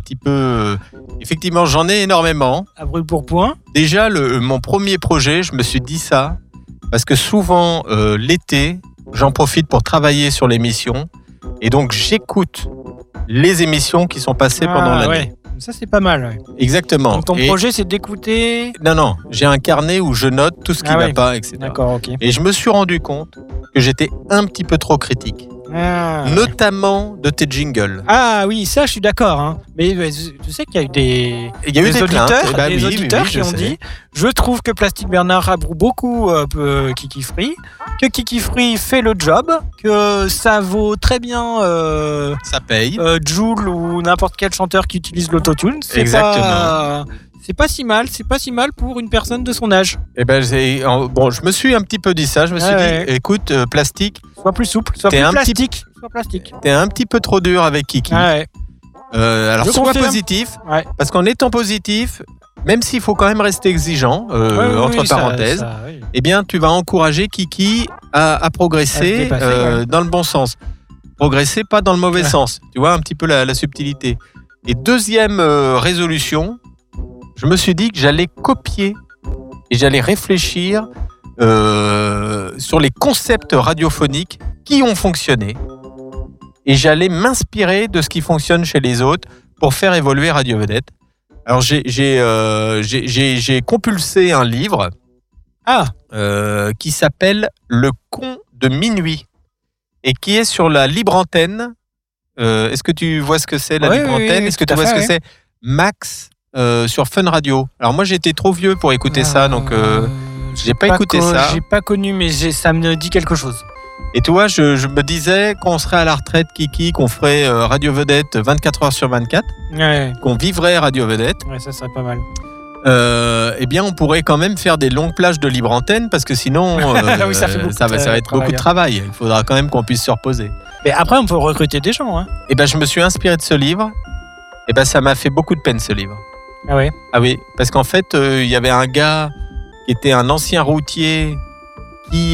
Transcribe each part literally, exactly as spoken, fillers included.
petit peu... Effectivement, j'en ai énormément. À brûle pour point. Déjà, le, mon premier projet, je me suis dit ça, parce que souvent, euh, l'été, j'en profite pour travailler sur l'émission. Et donc, j'écoute les émissions qui sont passées ah, pendant l'année. Ouais. Ça, c'est pas mal. Ouais. Exactement. Donc, ton et... projet, c'est d'écouter... Non, non. J'ai un carnet où je note tout ce qui ne ah, va ouais. pas, et cetera. D'accord, ok. Et je me suis rendu compte que j'étais un petit peu trop critique. Ah. Notamment de tes jingles. Ah oui, ça je suis d'accord. Hein. Mais, mais tu sais qu'il y a eu des, Il y a eu des, des auditeurs, eh ben, des oui, auditeurs oui, oui, qui ont sais. dit je trouve que Plastic Bernard abroue beaucoup euh, Kiki Free, que Kiki Free fait le job, que ça vaut très bien euh, ça paye. Euh, Jul ou n'importe quel chanteur qui utilise l'autotune. C'est Exactement. Pas, c'est pas si mal, c'est pas si mal pour une personne de son âge. Eh ben, c'est, bon, je me suis un petit peu dit ça. Je me suis ah, dit, ouais. écoute, euh, Plastic, sois plus souple, sois plus plastique. Petit... Sois plastique. T'es un petit peu trop dur avec Kiki. Ah, ouais. euh, alors, je sois confirme. positif, ouais. parce qu'en étant positif, même s'il faut quand même rester exigeant, euh, ouais, entre oui, parenthèses, ça, ça, oui. eh bien, tu vas encourager Kiki à, à progresser à dépasser, euh, ouais. dans le bon sens. Progresser, pas dans le mauvais ouais. sens. Tu vois un petit peu la, la subtilité. Et deuxième euh, résolution, je me suis dit que j'allais copier et j'allais réfléchir euh, sur les concepts radiophoniques qui ont fonctionné. Et j'allais m'inspirer de ce qui fonctionne chez les autres pour faire évoluer Radio Vedette. Alors, j'ai, j'ai, euh, j'ai, j'ai, j'ai compulsé un livre ah. euh, qui s'appelle « Le con de minuit » et qui est sur la libre antenne. Euh, est-ce que tu vois ce que c'est, la oui, libre oui, antenne oui, Est-ce que tu vois fait, ce que oui. c'est Max euh, sur Fun Radio. Alors, moi, j'étais trop vieux pour écouter euh, ça, donc euh, j'ai pas, pas écouté co- ça. J'ai pas connu, mais j'ai, ça me dit quelque chose. Et tu vois, je, je me disais qu'on serait à la retraite, Kiki, qu'on ferait euh, Radio Vedette vingt-quatre heures sur vingt-quatre, ouais. qu'on vivrait Radio Vedette. Ouais, ça serait pas mal. Euh, eh bien, on pourrait quand même faire des longues plages de libre antenne parce que sinon, euh, oui, ça, fait ça, va, ça va être travail, beaucoup de travail. Il faudra quand même qu'on puisse se reposer. Mais après, on peut recruter des gens. Hein. Eh ben, je me suis inspiré de ce livre. Eh ben, ça m'a fait beaucoup de peine, ce livre. Ah oui. Ah oui, parce qu'en fait, il euh, y avait un gars qui était un ancien routier qui,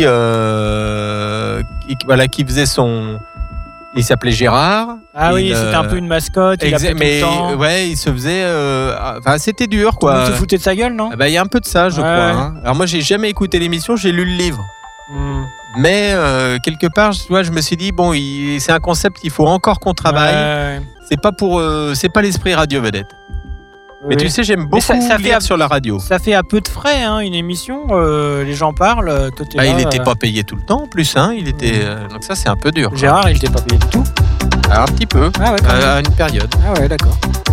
euh, qui, voilà, qui faisait son... Il s'appelait Gérard. Ah oui, il, c'était euh, un peu une mascotte. Il exa- mais tout le temps. ouais, il se faisait... Euh, enfin, c'était dur, quoi. Tu te foutais de sa gueule, non ? Il bah, y a un peu de ça, je ouais. crois. Hein. Alors moi, j'ai jamais écouté l'émission, j'ai lu le livre. Mm. Mais euh, quelque part, tu vois, je me suis dit, bon, il, c'est un concept qu'il faut encore qu'on travaille. Ouais. C'est pas pour, euh, c'est pas l'esprit Radio Vedette. Mais oui. tu sais, j'aime beaucoup ça, ça lire fait, sur la radio. Ça fait à peu de frais, hein, une émission. Euh, les gens parlent. Toi, bah, là, il n'était euh... pas payé tout le temps, en plus. Hein, il était, euh, donc ça, c'est un peu dur. Gérard, quoi. Il n'était pas payé du tout. Alors, un petit peu. Ah ouais, à une période. Ah ouais, d'accord.